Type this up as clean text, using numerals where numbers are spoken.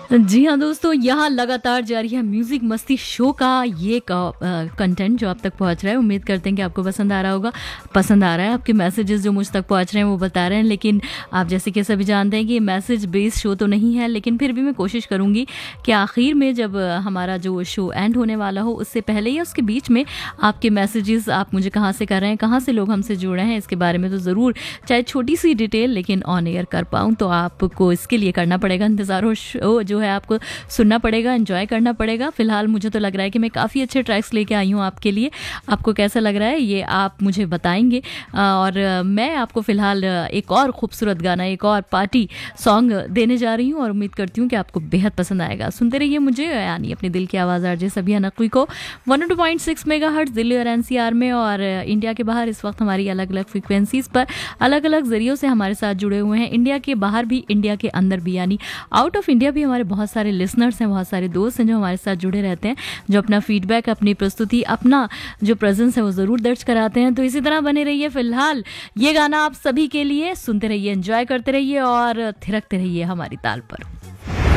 जी हाँ दोस्तों, यहाँ लगातार जारी है म्यूज़िक मस्ती शो का ये कंटेंट जो आप तक पहुँच रहा है। उम्मीद करते हैं कि आपको पसंद आ रहा होगा। पसंद आ रहा है, आपके मैसेजेस जो मुझ तक पहुँच रहे हैं वो बता रहे हैं। लेकिन आप जैसे कि सभी जानते हैं कि ये मैसेज बेस्ड शो तो नहीं है, लेकिन फिर भी मैं कोशिश करूँगी कि आखिर में जब हमारा जो शो एंड होने वाला हो उससे पहले या उसके बीच में आपके मैसेजेस आप मुझे कहाँ से कर रहे हैं, कहाँ से लोग हमसे जुड़े हैं, इसके बारे में तो ज़रूर चाहे छोटी सी डिटेल लेकिन ऑन एयर कर पाऊँ। तो आपको इसके लिए करना पड़ेगा इंतज़ार, और शो जो है आपको सुनना पड़ेगा, एंजॉय करना पड़ेगा। फिलहाल मुझे तो लग रहा है कि मैं काफ़ी अच्छे ट्रैक्स लेके आई हूँ आपके लिए। आपको कैसा लग रहा है ये आप मुझे बताएंगे। और मैं आपको फिलहाल एक और खूबसूरत गाना, एक और पार्टी सॉन्ग देने जा रही हूँ और उम्मीद करती हूँ कि आपको बेहद पसंद आएगा। सुनते रहिए मुझे, यानी अपने दिल की आवाज़ आरजे सबिया नकवी को 102.6 मेगाहर्ट्ज़ दिल्ली और एनसीआर में और इंडिया के बाहर इस वक्त हमारी अलग अलग फ्रिक्वेंसीज़ पर अलग अलग जरियों से हमारे साथ जुड़े हुए हैं। इंडिया के बाहर भी, इंडिया के अंदर भी, यानी आउट ऑफ इंडिया भी हमारे बहुत सारे लिसनर्स हैं, बहुत सारे दोस्त हैं जो हमारे साथ जुड़े रहते हैं, जो अपना फीडबैक, अपनी प्रस्तुति, अपना जो प्रेजेंस है वो ज़रूर दर्ज कराते हैं। तो इसी तरह बने रहिए। फिलहाल ये गाना आप सभी के लिए, सुनते रहिए, एंजॉय करते रहिए और थिरकते रहिए हमारी ताल पर।